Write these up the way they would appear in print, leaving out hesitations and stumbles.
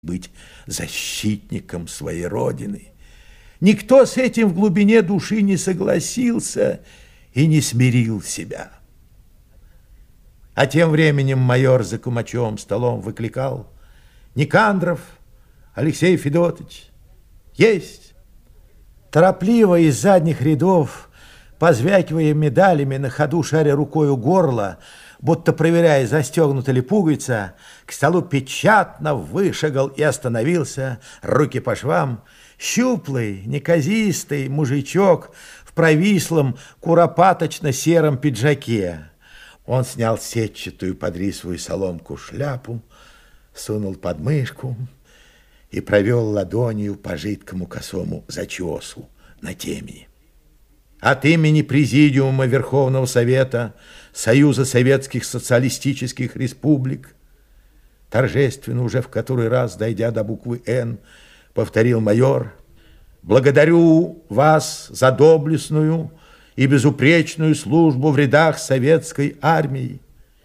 быть защитником своей родины. Никто с этим в глубине души не согласился и не смирил себя. А тем временем майор за кумачевым столом выкликал: «Никандров Алексей Федотович, есть!» Торопливо из задних рядов, позвякивая медалями, на ходу шаря рукой у горла, будто проверяя, застегнута ли пуговица, к столу печатно вышагал и остановился, руки по швам, щуплый, неказистый мужичок в провислом, куропаточно-сером пиджаке. Он снял сетчатую под рисовую соломку шляпу, сунул под мышку и провел ладонью по жидкому косому зачесу на темени. От имени Президиума Верховного Совета Союза Советских Социалистических Республик, торжественно уже в который раз, дойдя до буквы «Н», повторил майор: «Благодарю вас за доблестную и безупречную службу в рядах советской армии».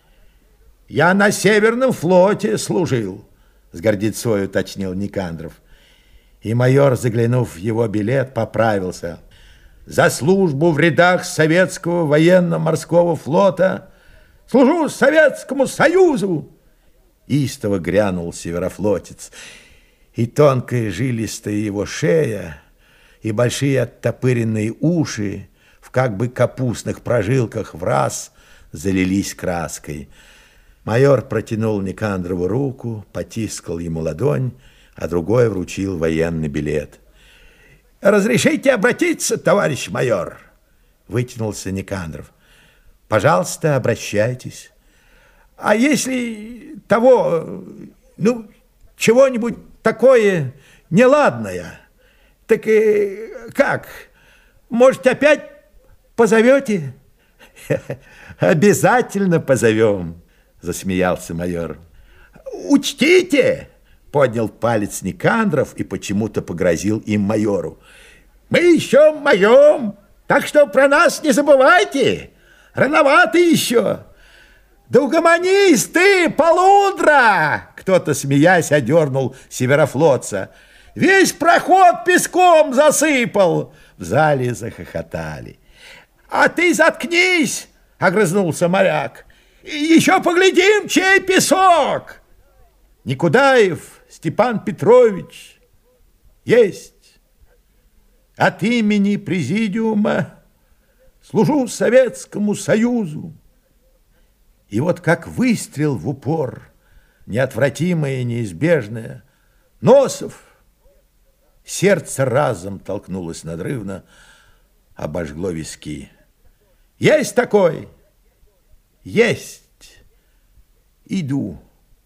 «Я на Северном флоте служил», — с гордецой уточнил Никандров. И майор, заглянув в его билет, поправился: «За службу в рядах Советского военно-морского флота служу Советскому Союзу!» Истово грянул северофлотец, и тонкая жилистая его шея, и большие оттопыренные уши в как бы капустных прожилках враз залились краской. Майор протянул Никандрову руку, потискал ему ладонь, а другой вручил военный билет. «Разрешите обратиться, товарищ майор?» Вытянулся Никандров. «Пожалуйста, обращайтесь. А если того, чего-нибудь такое неладное, так как? Может, опять позовете?» «Обязательно позовем», засмеялся майор. «Учтите!» Поднял палец Никандров и почему-то погрозил им майору. «Мы еще моем, так что про нас не забывайте. Рановато еще». «Да угомонись ты, полудра!» Кто-то, смеясь, одернул северофлотца. «Весь проход песком засыпал!» В зале захохотали. «А ты заткнись!» — огрызнулся моряк. «Еще поглядим, чей песок!» «Никудаев Степан Петрович, есть! От имени Президиума служу Советскому Союзу». И вот как выстрел в упор, неотвратимое и неизбежное: «Носов!» Сердце разом толкнулось надрывно, обожгло виски. «Есть такой?» «Есть! Иду».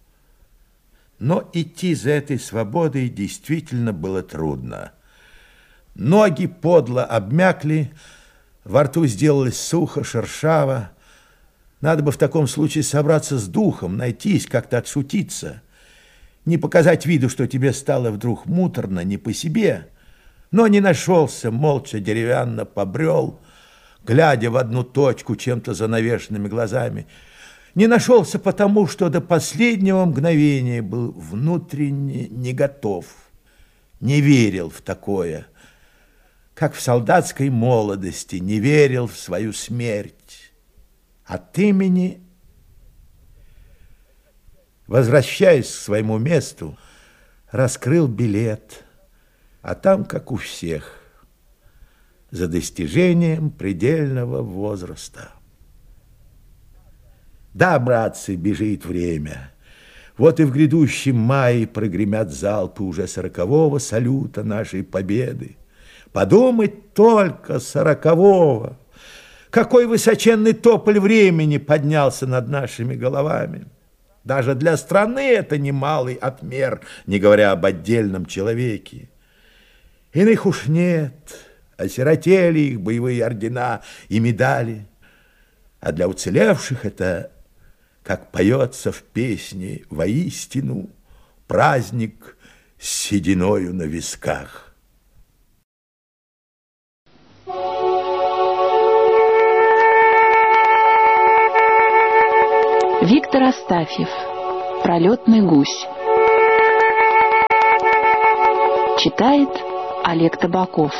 Но идти за этой свободой действительно было трудно. Ноги подло обмякли, во рту сделалось сухо, шершаво. Надо бы в таком случае собраться с духом, найтись, как-то отшутиться, не показать виду, что тебе стало вдруг муторно, не по себе. Но не нашелся, молча деревянно побрел, глядя в одну точку чем-то занавешенными глазами. Не нашелся потому, что до последнего мгновения был внутренне не готов, не верил в такое, как в солдатской молодости не верил в свою смерть. От имени, возвращаясь к своему месту, раскрыл билет, а там, как у всех, за достижением предельного возраста. Да, братцы, бежит время. Вот и в грядущем мае прогремят залпы уже 40-го салюта нашей победы. Подумать только, 40-го! Какой высоченный тополь времени поднялся над нашими головами! Даже для страны это немалый отмер, не говоря об отдельном человеке. Иных уж нет, осиротели их боевые ордена и медали. А для уцелевших это, как поется в песне, воистину праздник с сединою на висках. Виктор Астафьев. «Пролетный гусь». Читает Олег Табаков.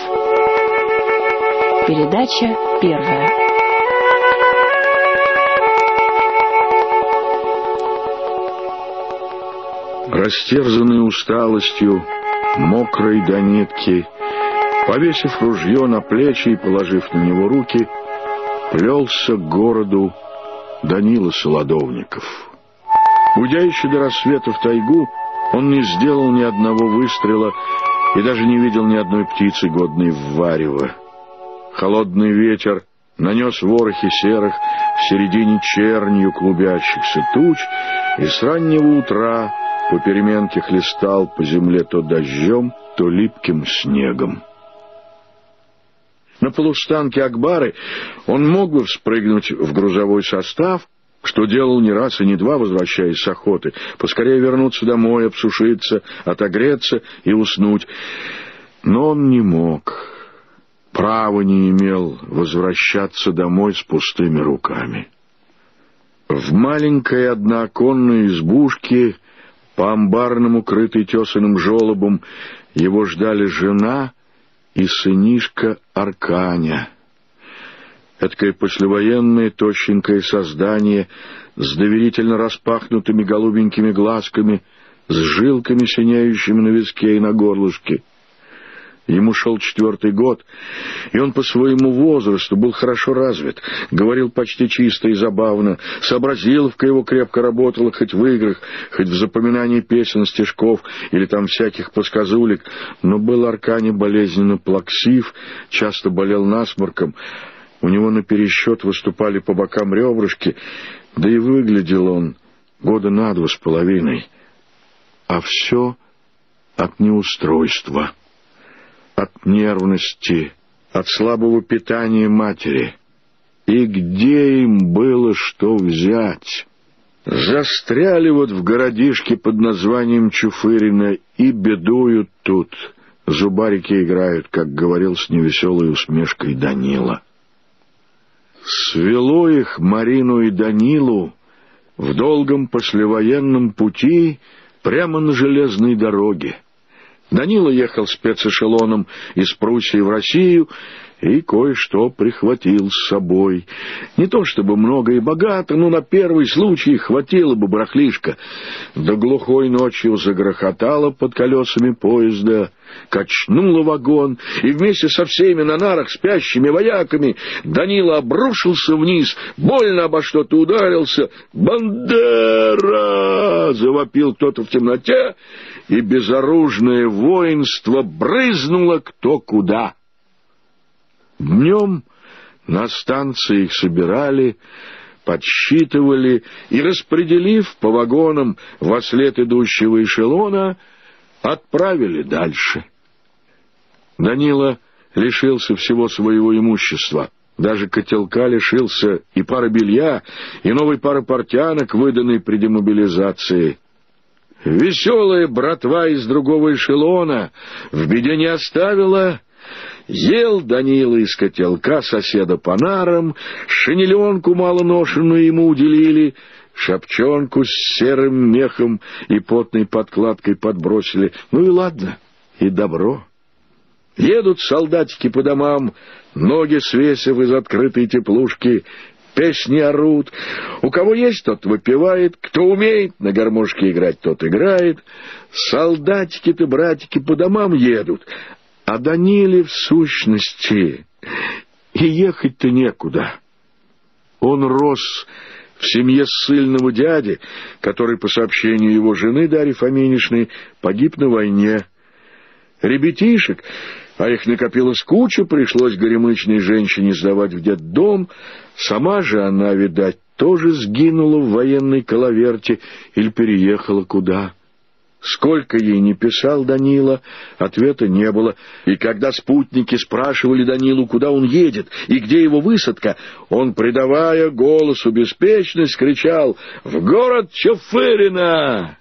Передача первая. Растерзанный усталостью, мокрый до нитки, повесив ружье на плечи и положив на него руки, плелся к городу Данила Солодовников. Уйдя еще до рассвета в тайгу, он не сделал ни одного выстрела и даже не видел ни одной птицы, годной в варево. Холодный ветер нанес ворохи серых в середине чернью клубящихся туч, и с раннего утра по переменке хлестал по земле то дождем, то липким снегом. На полустанке Акбары он мог бы вспрыгнуть в грузовой состав, что делал не раз и не два, возвращаясь с охоты, поскорее вернуться домой, обсушиться, отогреться и уснуть. Но он не мог, права не имел возвращаться домой с пустыми руками. В маленькой однооконной избушке, по амбарному, крытой тесаным желобом, его ждали жена и сынишка Арканя. Эдакое послевоенное тощенькое создание с доверительно распахнутыми голубенькими глазками, с жилками, синяющими на виске и на горлышке. Ему шел 4-й год, и он по своему возрасту был хорошо развит, говорил почти чисто и забавно, сообразиловка его крепко работала хоть в играх, хоть в запоминании песен, стишков или там всяких подсказулек, но был Арканя болезненно плаксив, часто болел насморком, у него напересчет выступали по бокам ребрышки, да и выглядел он года на 2,5, а все от неустройства, от нервности, от слабого питания матери. И где им было что взять? Застряли вот в городишке под названием Чуфырино и бедуют тут. Зубарики играют, как говорил с невеселой усмешкой Данила. Свело их, Марину и Данилу, в долгом послевоенном пути прямо на железной дороге. Данила ехал спецэшелоном из Пруссии в Россию и кое-что прихватил с собой. Не то чтобы много и богато, но на первый случай хватило бы барахлишка. До глухой ночью загрохотало под колесами поезда, качнуло вагон, и вместе со всеми на нарах спящими вояками Данила обрушился вниз, больно обо что-то ударился. «Бандера!» — завопил кто-то в темноте, и безоружное воинство брызнуло кто куда. Днем на станции их собирали, подсчитывали и, распределив по вагонам вослед идущего эшелона, отправили дальше. Данила лишился всего своего имущества, даже котелка лишился и пары белья, и новой пары портянок, выданной при демобилизации. Веселая братва из другого эшелона в беде не оставила. Ел Данила из котелка соседа по нарам, шинеленку малоношенную ему уделили, шапчонку с серым мехом и потной подкладкой подбросили. Ну и ладно, и добро. Едут солдатики по домам, ноги свесив из открытой теплушки, песни орут. У кого есть, тот выпивает, кто умеет на гармошке играть, тот играет. Солдатики-то, братики, по домам едут, а Даниле, в сущности, и ехать-то некуда. Он рос в семье ссыльного дяди, который, по сообщению его жены Дарьи Фоминишны, погиб на войне. Ребятишек, а их накопилось куча, пришлось горемычной женщине сдавать в детдом. Сама же она, видать, тоже сгинула в военной коловерте или переехала куда. Сколько ей не писал Данила, ответа не было, и когда спутники спрашивали Данилу, куда он едет и где его высадка, он, придавая голосу беспечность, кричал: «В город Чуфырино!»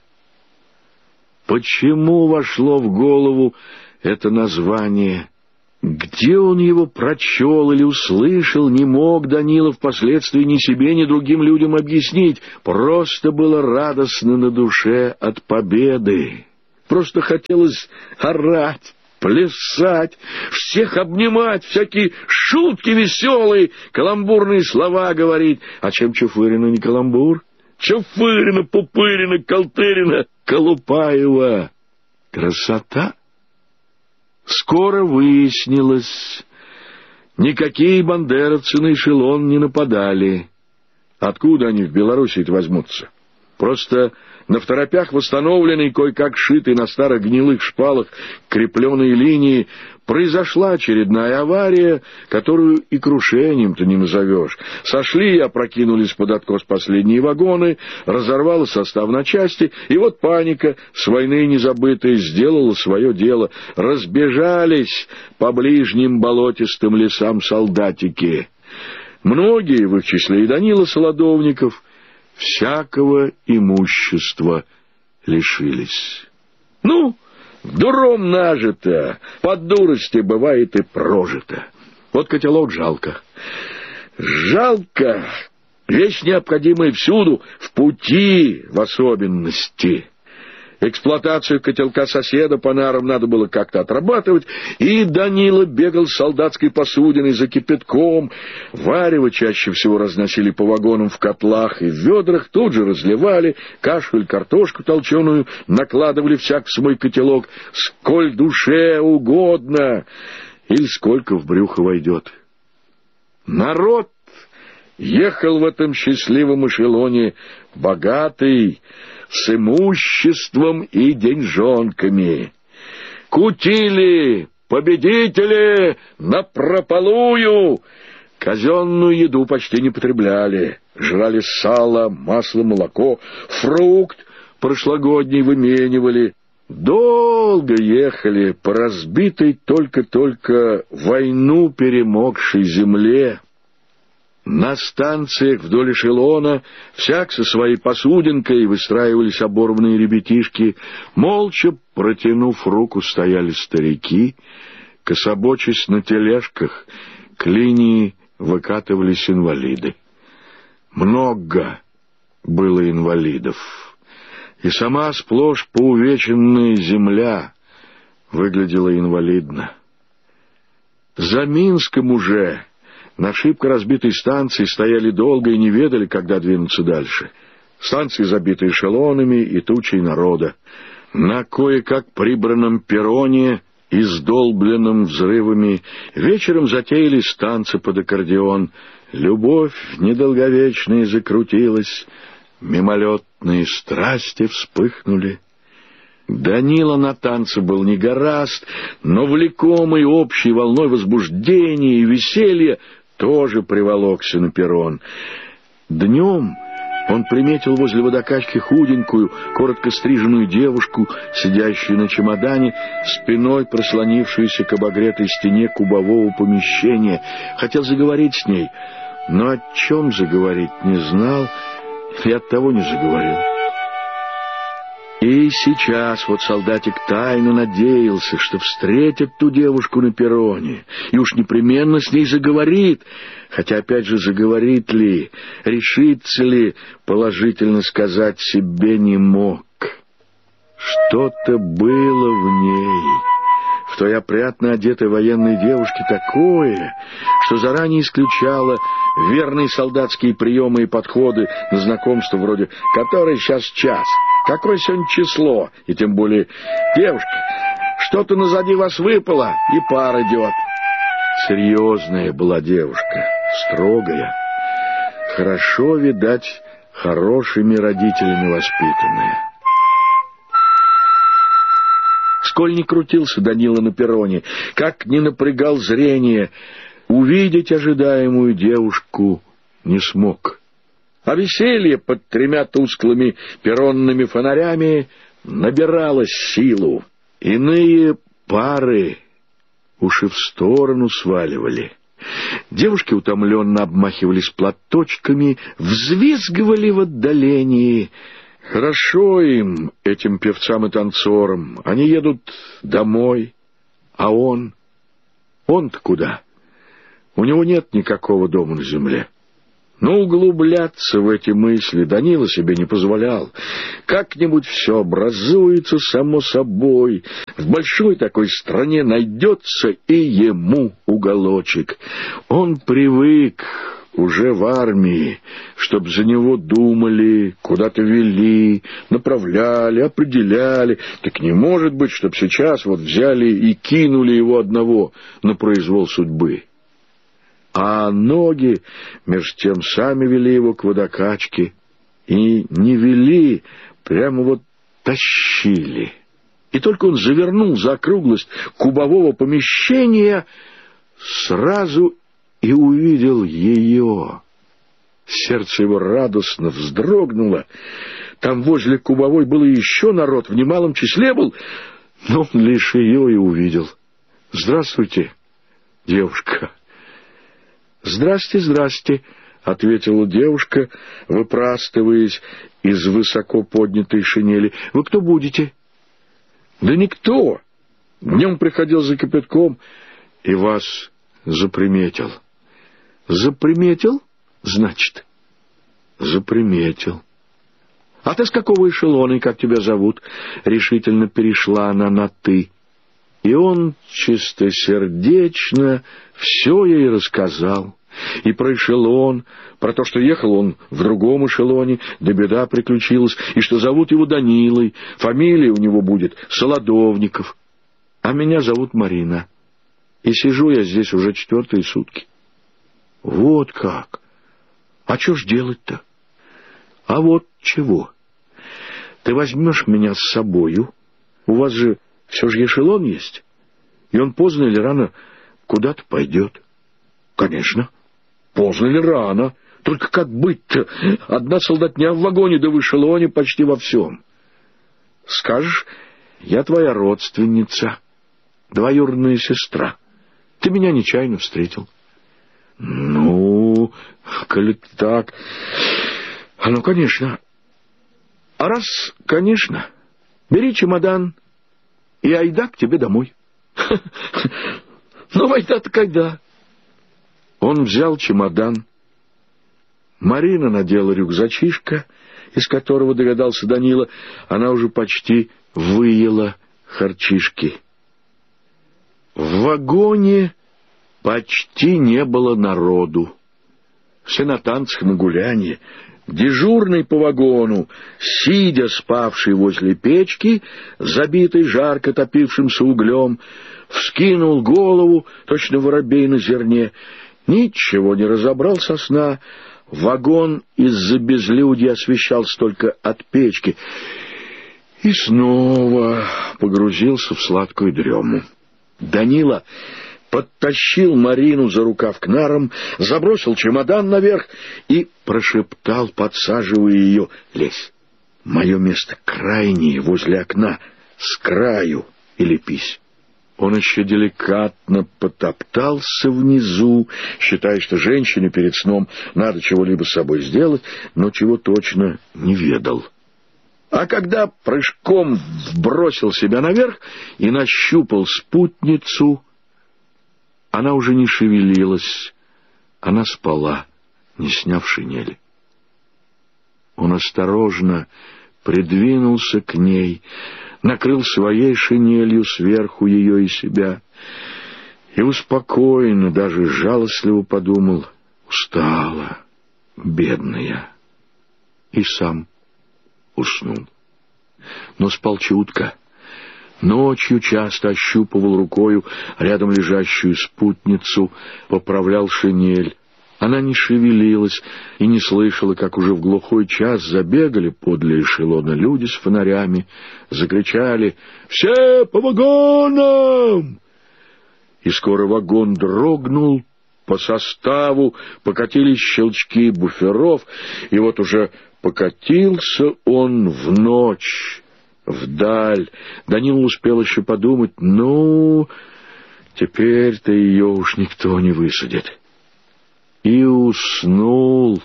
Почему вошло в голову это название? Где он его прочел или услышал, не мог Данила впоследствии ни себе, ни другим людям объяснить. Просто было радостно на душе от победы. просто хотелось орать, плясать, всех обнимать, всякие шутки веселые, каламбурные слова говорить. А чем Чуфырина не каламбур? Чуфырина, Пупырина, Колтырина, Колупаева. Красота! Скоро выяснилось, никакие бандеровцы на эшелон не нападали. Откуда они в Белоруссии-то возьмутся? Просто на второпях восстановленной, кое-как шитой на старых гнилых шпалах крепленной линии произошла очередная авария, которую и крушением-то не назовешь. Сошли и опрокинулись под откос последние вагоны, разорвало состав на части, и вот паника, с войны незабытая, сделала свое дело. Разбежались по ближним болотистым лесам солдатики. Многие, в их числе и Данила Солодовников, всякого имущества лишились. Ну, дуром нажито, по дурости бывает и прожито. Вот котелок жалко. Жалко вещь необходимая всюду, в пути в особенности. Эксплуатацию котелка соседа по нарам надо было как-то отрабатывать, и Данила бегал с солдатской посудиной за кипятком. Варево чаще всего разносили по вагонам в котлах и в ведрах, тут же разливали, кашу или картошку толченую накладывали всяк в свой котелок, сколь душе угодно, или сколько в брюхо войдет. Народ ехал в этом счастливом эшелоне богатый, с имуществом и деньжонками. Кутили победители напропалую. Казенную еду почти не потребляли. Жрали сало, масло, молоко, фрукт прошлогодний выменивали. Долго ехали по разбитой только-только войну перемогшей земле. На станциях вдоль эшелона всяк со своей посудинкой выстраивались оборванные ребятишки. Молча, протянув руку, стояли старики. Кособочась на тележках, к линии выкатывались инвалиды. Много было инвалидов. И сама сплошь поувеченная земля выглядела инвалидно. За Минском уже на шибко разбитой станции стояли долго и не ведали, когда двинуться дальше. Станции забиты эшелонами и тучей народа. На кое-как прибранном перроне, издолбленном взрывами, вечером затеялись танцы под аккордеон. Любовь недолговечная закрутилась, мимолетные страсти вспыхнули. Данила на танце был не гораст, но влекомый общей волной возбуждения и веселья тоже приволокся на перрон. Днем он приметил возле водокачки худенькую, коротко стриженную девушку, сидящую на чемодане, спиной прислонившуюся к обогретой стене кубового помещения. Хотел заговорить с ней, но о чем заговорить не знал и оттого не заговорил. И сейчас вот солдатик тайно надеялся, что встретит ту девушку на перроне, и уж непременно с ней заговорит, хотя опять же заговорит ли, решится ли, положительно сказать себе не мог. Что-то было в ней, в той опрятно одетой военной девушке, такое, что заранее исключало верные солдатские приемы и подходы на знакомство вроде «который сейчас час?», «какое сегодня число?» и тем более «девушка, что-то назади вас выпало, и пар идет». Серьезная была девушка, строгая, хорошо, видать, хорошими родителями воспитанная. Сколь не крутился Данила на перроне, как не напрягал зрение, увидеть ожидаемую девушку не смог. А веселье под тремя тусклыми перронными фонарями набиралось силу. Иные пары уж и в сторону сваливали. Девушки утомленно обмахивались платочками, взвизгивали в отдалении. Хорошо им, этим певцам и танцорам. Они едут домой, а он-то куда? У него нет никакого дома на земле. Но углубляться в эти мысли Данила себе не позволял. Как-нибудь все образуется само собой. В большой такой стране найдется и ему уголочек. Он привык уже в армии, чтоб за него думали, куда-то вели, направляли, определяли. Так не может быть, чтоб сейчас вот взяли и кинули его одного на произвол судьбы. А ноги, между тем, сами вели его к водокачке. И не вели, прямо вот тащили. И только он завернул за округлость кубового помещения, сразу и увидел ее. Сердце его радостно вздрогнуло. Там возле кубовой было еще народ, в немалом числе был, но он лишь ее и увидел. «Здравствуйте, девушка». «Здрасте, здрасте», — ответила девушка, выпрастываясь из высоко поднятой шинели. «Вы кто будете?» «Да никто. Днем приходил за кипятком и вас заприметил». «Заприметил, значит?» «Заприметил». «А ты с какого эшелона и как тебя зовут?» Решительно перешла она на «ты». И он чистосердечно все ей рассказал. И про эшелон, про то, что ехал он в другом эшелоне, да беда приключилась, и что зовут его Данилой, фамилия у него будет Солодовников. А меня зовут Марина. И сижу я здесь уже 4 сутки. Вот как! А что ж делать-то? А вот чего. Ты возьмешь меня с собою, у вас же все же эшелон есть, и он поздно или рано куда-то пойдет. Конечно, поздно или рано. Только как быть-то? Одна солдатня в вагоне, да в эшелоне почти во всем. Скажешь, я твоя родственница, двоюродная сестра. Ты меня нечаянно встретил. Ну, коли так... А ну, конечно. А раз, конечно, бери чемодан и айда к тебе домой. Ну, айда-то когда? Он взял чемодан. Марина надела рюкзачишко, из которого, догадался Данила, она уже почти выела харчишки. В вагоне почти не было народу. Все на танцах, на гулянье. Дежурный по вагону, сидя спавший возле печки, забитой жарко топившимся углем, вскинул голову, точно воробей на зерне, ничего не разобрал со сна. Вагон из-за безлюдья освещался только от печки, и снова погрузился в сладкую дрему. Данила подтащил Марину за рукав к нарам, забросил чемодан наверх и прошептал, подсаживая ее: «Лезь, мое место крайнее, возле окна, с краю и лепись». Он еще деликатно потоптался внизу, считая, что женщине перед сном надо чего-либо с собой сделать, но чего точно не ведал. А когда прыжком бросил себя наверх и нащупал спутницу, она уже не шевелилась, она спала, не сняв шинели. Он осторожно придвинулся к ней, накрыл своей шинелью сверху ее и себя, и успокоенно, даже жалостливо подумал: устала, бедная, и сам уснул. Но спал чутко. Ночью часто ощупывал рукою рядом лежащую спутницу, поправлял шинель. Она не шевелилась и не слышала, как уже в глухой час забегали подле эшелона люди с фонарями, закричали: «Все по вагонам!» И скоро вагон дрогнул, по составу покатились щелчки буферов, и вот уже покатился он в ночь, вдаль. Данила успел еще подумать: ну, теперь-то ее уж никто не высадит. И уснул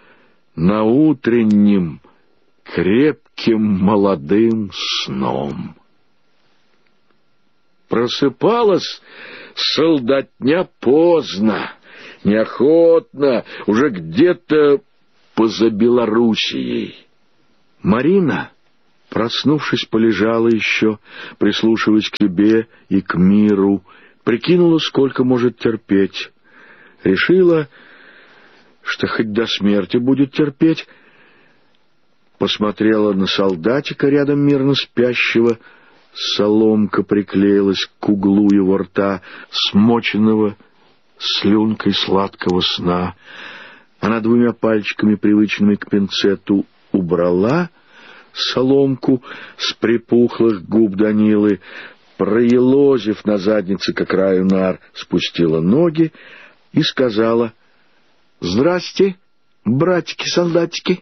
наутренним крепким молодым сном. Просыпалась солдатня поздно, неохотно, уже где-то поза Белоруссией. Марина, проснувшись, полежала еще, прислушиваясь к себе и к миру, прикинула, сколько может терпеть. Решила, что хоть до смерти будет терпеть. Посмотрела на солдатика рядом мирно спящего. Соломка приклеилась к углу его рта, смоченного слюнкой сладкого сна. Она двумя пальчиками, привычными к пинцету, убрала соломку с припухлых губ Данилы, проелозив на заднице к краю нар, спустила ноги и сказала: «Здрасте, братики-солдатики».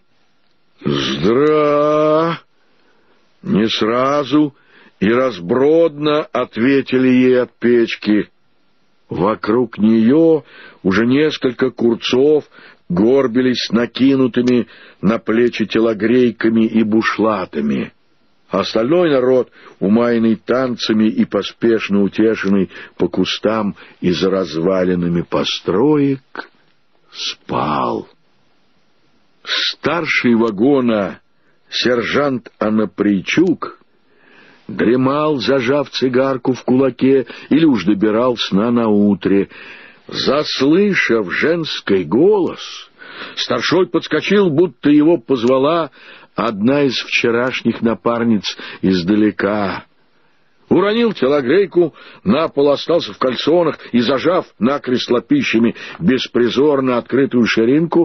«Здра!» Не сразу и разбродно ответили ей от печки. Вокруг нее уже несколько курцов горбились накинутыми на плечи телогрейками и бушлатами. Остальной народ, умаянный танцами и поспешно утешенный по кустам и за развалинами построек, спал. Старший вагона, сержант Анапричук, дремал, зажав цигарку в кулаке, или уж добирал сна на утре. Заслышав женский голос, старшой подскочил, будто его позвала одна из вчерашних напарниц издалека. Уронил телогрейку, на пол остался в кальсонах и, зажав накрест лапищами беспризорно открытую ширинку,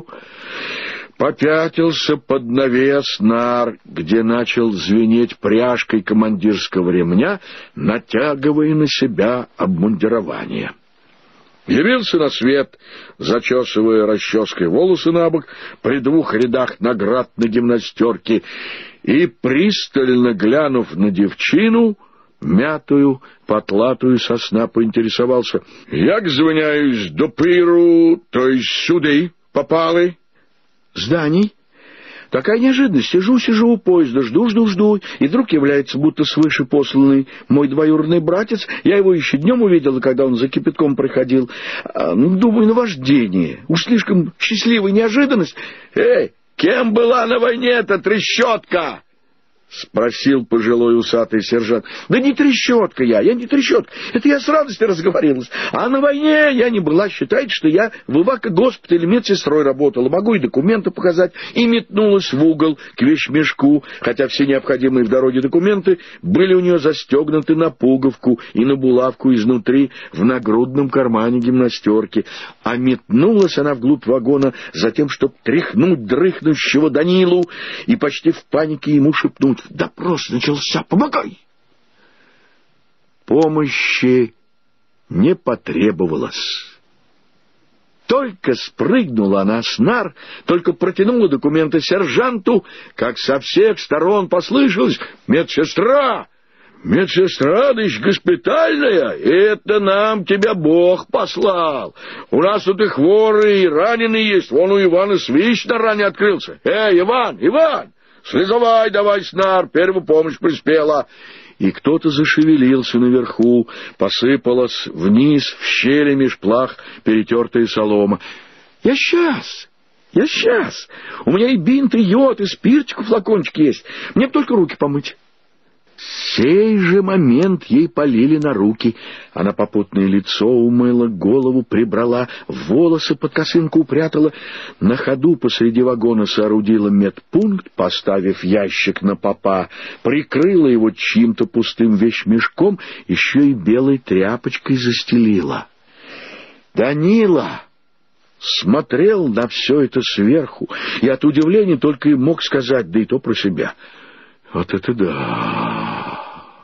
попятился под навес нар, где начал звенеть пряжкой командирского ремня, натягивая на себя обмундирование. Явился на свет, зачесывая расческой волосы на бок, при двух рядах наград на гимнастерке, и, пристально глянув на девчину, мятую, потлатую со сна, поинтересовался: «Як звиняюсь до пиру, то есть сюди попали?» «Зданий. Такая неожиданность. Сижу у поезда, жду, и вдруг является будто свыше посланный мой двоюродный братец. Я его еще днем увидела, когда он за кипятком приходил. Думаю, наваждение. Уж слишком счастливая неожиданность. Эй, кем была на войне эта трещотка?» — спросил пожилой усатый сержант. «Да не трещотка я не трещотка. Это я с радостью разговорилась. А на войне я не была. Считайте, что я в Ивако-госпитале медсестрой работала. Могу и документы показать». И метнулась в угол к вещмешку, хотя все необходимые в дороге документы были у нее застегнуты на пуговку и на булавку изнутри в нагрудном кармане гимнастерки. А метнулась она вглубь вагона за тем, чтобы тряхнуть дрыхнущего Данилу и почти в панике ему шепнуть: «Допрос начался, помогай!» Помощи не потребовалось. Только спрыгнула она с нар, только протянула документы сержанту, как со всех сторон послышалось: «Медсестра! Медсестра, да еще госпитальная! Это нам тебя Бог послал! У нас тут и хворые, и раненые есть. Вон у Ивана свищ на ране открылся. Эй, Иван! Слезавай давай с нар, первую помощь приспела». И кто-то зашевелился наверху, посыпалась вниз в щели меж плах перетертая солома. «Я сейчас! У меня и бинт, и йод, и спиртик в флакончике есть. Мне только руки помыть». В сей же момент ей полили на руки. Она попутное лицо умыла, голову прибрала, волосы под косынку упрятала, на ходу посреди вагона соорудила медпункт, поставив ящик на попа, прикрыла его чьим-то пустым вещмешком, еще и белой тряпочкой застелила. Данила смотрел на все это сверху и от удивления только и мог сказать, да и то про себя: «Вот это да!»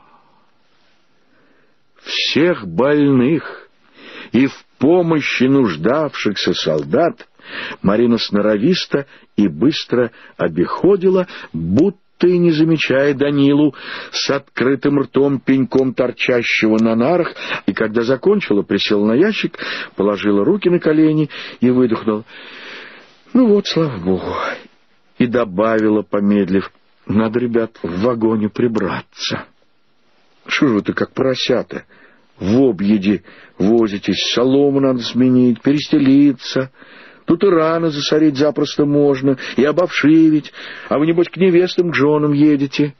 Всех больных и в помощи нуждавшихся солдат Марина сноровисто и быстро обиходила, будто и не замечая Данилу с открытым ртом, пеньком торчащего на нарах, и когда закончила, присела на ящик, положила руки на колени и выдохнула: «Ну вот, слава Богу», и добавила, помедлив: «Надо, ребят, в вагоне прибраться». «Что же вы-то как поросята? в объеде возитесь, солому надо сменить, перестелиться. Тут и рано засорить запросто можно, и обовшивить, а вы, небось, к невестам, к женам едете».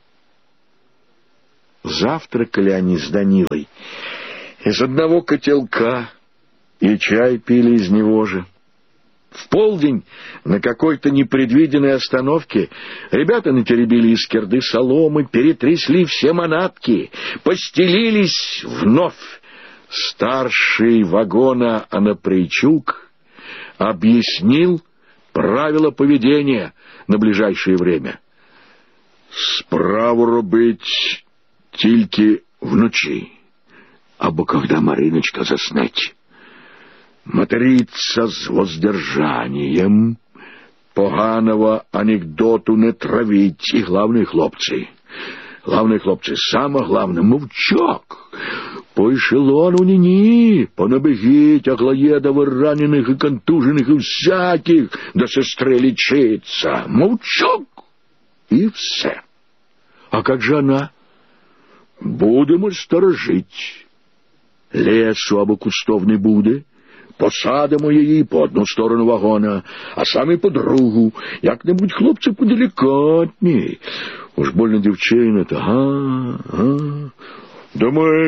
Завтракали они с Данилой из одного котелка, и чай пили из него же. В полдень на какой-то непредвиденной остановке ребята натеребили из кирды соломы, перетрясли все манатки, постелились вновь. Старший вагона Анапрейчук объяснил правила поведения на ближайшее время. «Справу робить тільки вночі, або когда Мариночка заснеть. Материться з воздержанием, поганого анекдоту не травить, и главные хлопцы, самое главное, мовчок. По эшелону ни-ни, понабегіть аглоедов и раненых, и контуженных, и всяких, до сестры лечиться. Мовчок, и все. А как же она? Будемо сторожить. Лесу або кустов не буде. Посадимо її по одну сторону вагона, а самі по другу. Як-небудь, хлопці, поделікатній. Уж больно дівчина-то, га. Да мы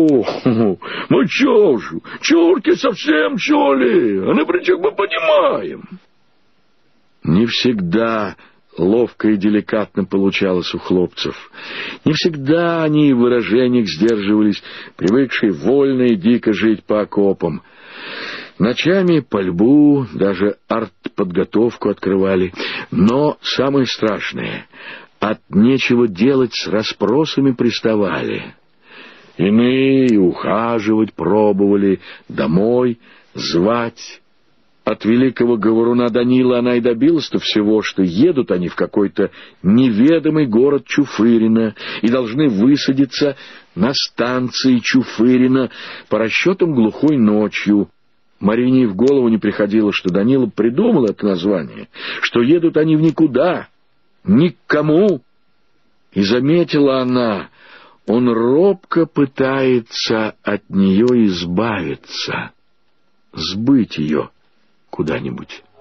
чё ж, чурки совсем, что ли? А напрямик мы понимаем. Не всегда ловко и деликатно получалось у хлопцев. Не всегда они в выражениях сдерживались, привыкшие вольно и дико жить по окопам. Ночами пальбу, даже артподготовку открывали. Но самое страшное, от нечего делать с расспросами приставали. Иные ухаживать пробовали, домой звать. От великого говоруна Данила она и добилась-то всего, что едут они в какой-то неведомый город Чуфырина и должны высадиться на станции Чуфырина по расчетам глухой ночью. Марине в голову не приходило, что Данила придумал это название, что едут они в никуда, ни к кому. И заметила она, он робко пытается от нее избавиться, сбыть ее куда-нибудь.